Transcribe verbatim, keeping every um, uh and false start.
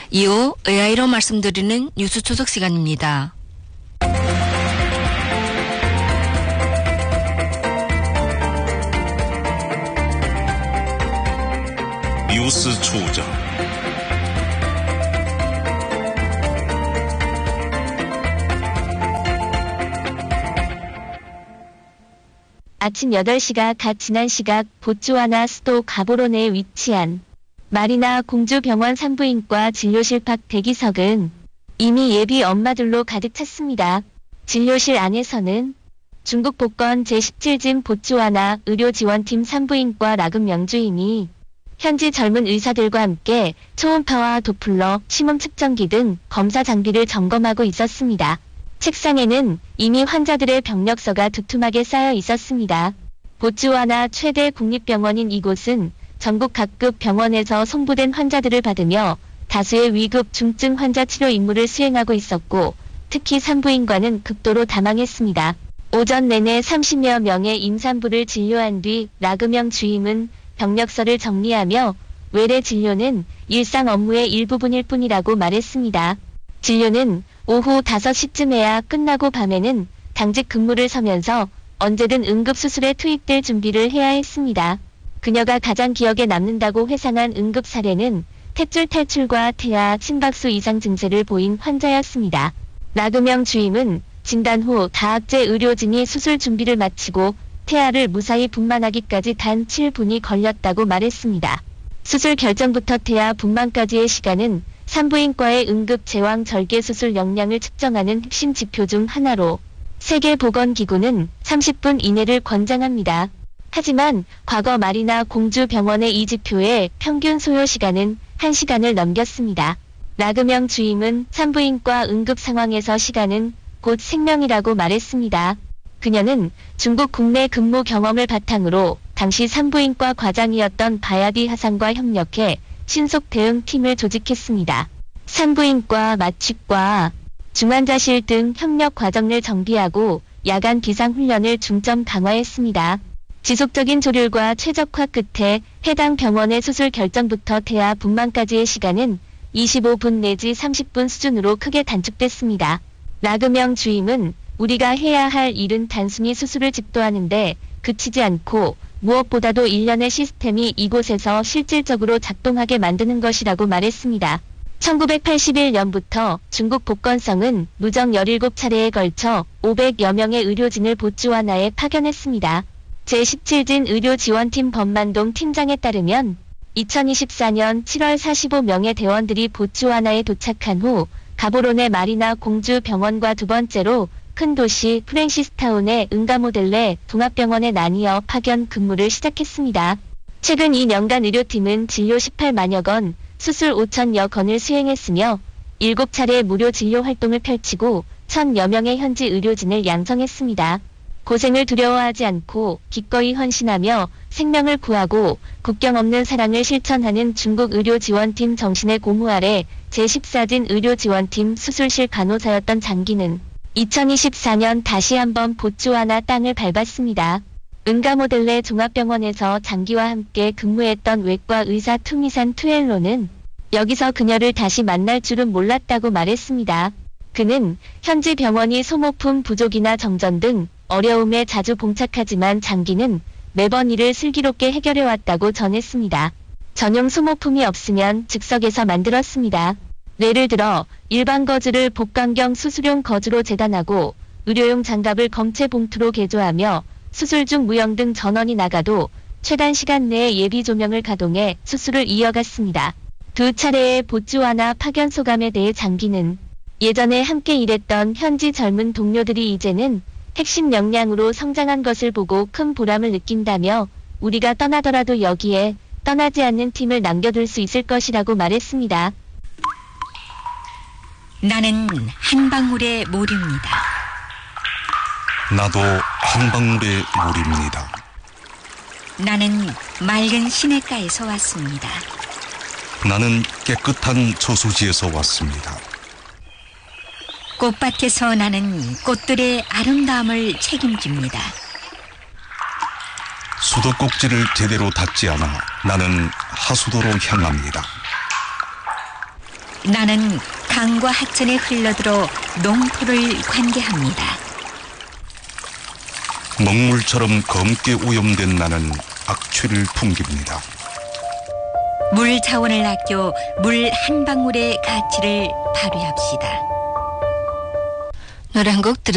이후 에이아이로 말씀드리는 뉴스 초석 시간입니다. 뉴스 초석. 아침 여덟 시가 갓 지난 시각 보츠와나 수도 가보로네에 위치한 마리나 공주병원 산부인과 진료실 밖 대기석은 이미 예비 엄마들로 가득 찼습니다. 진료실 안에서는 중국 복건 제십칠 진 보츠와나 의료지원팀 산부인과 라금 명주임이 현지 젊은 의사들과 함께 초음파와 도플러, 심음 측정기 등 검사 장비를 점검하고 있었습니다. 책상에는 이미 환자들의 병력서가 두툼하게 쌓여 있었습니다. 보츠와나 최대 국립병원인 이곳은 전국 각급 병원에서 송부된 환자들을 받으며 다수의 위급 중증 환자 치료 임무를 수행하고 있었고 특히 산부인과는 극도로 다망했습니다. 오전 내내 삼십여 명의 임산부를 진료한 뒤 라그명 주임은 병력서를 정리하며 외래 진료는 일상 업무의 일부분일 뿐이라고 말했습니다. 진료는 오후 다섯 시쯤에야 끝나고 밤에는 당직 근무를 서면서 언제든 응급수술에 투입될 준비를 해야 했습니다. 그녀가 가장 기억에 남는다고 회상한 응급 사례는 탯줄 탈출과 태아, 심박수 이상 증세를 보인 환자였습니다. 라그명 주임은 진단 후 다학제 의료진이 수술 준비를 마치고 태아를 무사히 분만하기까지 단 칠 분이 걸렸다고 말했습니다. 수술 결정부터 태아 분만까지의 시간은 산부인과의 응급 제왕 절개 수술 역량을 측정하는 핵심 지표 중 하나로 세계보건기구는 삼십 분 이내를 권장합니다. 하지만 과거 마리나 공주병원의 이 지표의 평균 소요 시간은 한 시간을 넘겼습니다. 라그명 주임은 산부인과 응급 상황에서 시간은 곧 생명이라고 말했습니다. 그녀는 중국 국내 근무 경험을 바탕으로 당시 산부인과 과장이었던 바야디 하상과 협력해 신속 대응팀을 조직했습니다. 산부인과, 마취과, 중환자실 등 협력 과정을 정비하고 야간 비상훈련을 중점 강화했습니다. 지속적인 조율과 최적화 끝에 해당 병원의 수술 결정부터 태아 분만까지의 시간은 이십오 분 내지 삼십 분 수준으로 크게 단축됐습니다. 라그명 주임은 우리가 해야 할 일은 단순히 수술을 집도하는데 그치지 않고 무엇보다도 일련의 시스템이 이곳에서 실질적으로 작동하게 만드는 것이라고 말했습니다. 천구백팔십일 년부터 중국 복건성은 누적 열일곱 차례에 걸쳐 오백여 명의 의료진을 보츠와나에 파견했습니다. 제십칠 진 의료지원팀 범만동 팀장에 따르면 이천이십사 년 칠월 사십오 명의 대원들이 보츠와나에 도착한 후 가보로네 마리나 공주병원과 두 번째로 큰 도시 프랭시스타운의 응가모델레 종합병원에 나뉘어 파견 근무를 시작했습니다. 최근 이 년간 의료팀은 진료 십팔만여 건, 수술 오천여 건을 수행했으며 일곱 차례 무료 진료 활동을 펼치고 천여 명의 현지 의료진을 양성했습니다. 고생을 두려워하지 않고 기꺼이 헌신하며 생명을 구하고 국경 없는 사랑을 실천하는 중국 의료지원팀 정신의 고무 아래 제십사 진 의료지원팀 수술실 간호사였던 장기는 이천이십사 년 다시 한번 보츠와나 땅을 밟았습니다. 응가모델레 종합병원에서 장기와 함께 근무했던 외과 의사 투미산 투엘로는 여기서 그녀를 다시 만날 줄은 몰랐다고 말했습니다. 그는 현지 병원이 소모품 부족이나 정전 등 어려움에 자주 봉착하지만 장기는 매번 이를 슬기롭게 해결해왔다고 전했습니다. 전용 소모품이 없으면 즉석에서 만들었습니다. 예를 들어 일반 거즈를 복강경 수술용 거즈로 재단하고 의료용 장갑을 검체 봉투로 개조하며 수술 중 무영 등 전원이 나가도 최단 시간 내에 예비 조명을 가동해 수술을 이어갔습니다. 두 차례의 보츠와나 파견 소감에 대해 장기는 예전에 함께 일했던 현지 젊은 동료들이 이제는 핵심 역량으로 성장한 것을 보고 큰 보람을 느낀다며 우리가 떠나더라도 여기에 떠나지 않는 팀을 남겨둘 수 있을 것이라고 말했습니다. 나는 한 방울의 물입니다. 나도 한 방울의 물입니다. 나는 맑은 시냇가에서 왔습니다. 나는 깨끗한 저수지에서 왔습니다. 꽃밭에서 나는 꽃들의 아름다움을 책임집니다. 수도꼭지를 제대로 닫지 않아 나는 하수도로 향합니다. 나는 강과 하천에 흘러들어 농토를 관계합니다. 먹물처럼 검게 오염된 나는 악취를 풍깁니다. 물 자원을 아껴 물 한 방울의 가치를 발휘합시다. 노래 한 곡 들으